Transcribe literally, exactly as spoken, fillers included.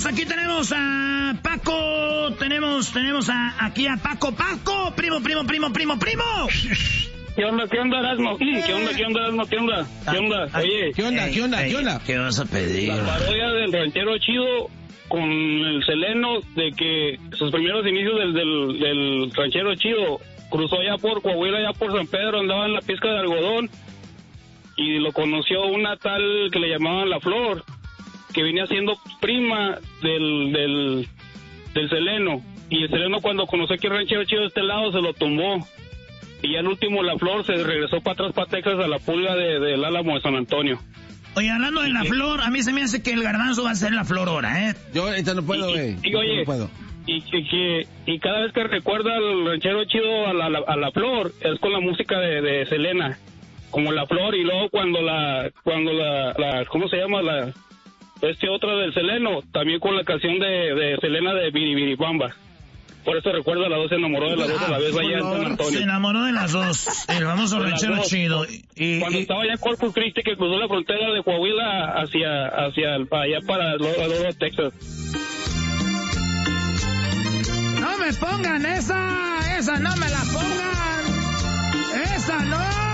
tenemos, aquí tenemos a Paco, tenemos, tenemos a, aquí a Paco, Paco, primo, primo, primo, primo, primo. ¿Qué onda, qué onda, Erasmo? ¿Qué onda, qué onda, Erasmo? ¿Qué onda? ¿Qué onda? Oye. ¿Qué onda, qué onda, qué onda? ¿Qué vas a pedir? La parodia del ranchero chido con el Seleno, de que sus primeros inicios del, del, del ranchero chido cruzó allá por Coahuila, allá por San Pedro, andaba en la pizca de algodón y lo conoció una tal que le llamaban La Flor, que venía siendo prima del, del, del Seleno. Y el Seleno, cuando conoció que el ranchero chido de este lado, se lo tumbó. Y ya el último, La Flor, se regresó para atrás, para Texas, a la pulga del de, de Álamo de San Antonio. Oye, hablando de La Flor, a mí se me hace que el garbanzo va a ser La Flor ahora, ¿eh? Yo ahorita no puedo, güey. Y, y, oye, no puedo. Y, y, que, y cada vez que recuerda al ranchero chido a la, la, a la Flor, es con la música de, de Selena, como La Flor. Y luego cuando la, cuando la, la ¿cómo se llama? La este otra del Seleno, también con la canción de, de Selena de Biribiribamba. Por eso recuerdo a las dos, se enamoró de las dos a la vez allá en San Antonio. Se enamoró de las dos, el famoso ranchero chido. Y, Cuando y... estaba allá en Corpus Christi, que cruzó la frontera de Coahuila hacia, hacia allá para Laredo, Texas. No me pongan esa, esa no me la pongan, esa no.